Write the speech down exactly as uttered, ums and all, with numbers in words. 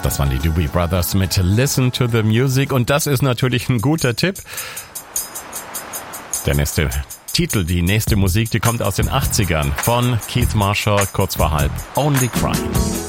Das waren die Doobie Brothers mit Listen to the Music. Und das ist natürlich ein guter Tipp. Der nächste Titel, die nächste Musik, die kommt aus den achtzigern von Keith Marshall, kurz vor halb. Only Crying.